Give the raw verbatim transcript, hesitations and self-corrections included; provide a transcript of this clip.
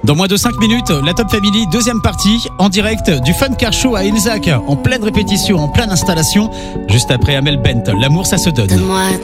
Dans moins de cinq minutes, la Top Family, deuxième partie, en direct du Fun Car Show à Ilzac, en pleine répétition, en pleine installation, juste après Amel Bent. L'amour, ça se donne. Donne-moi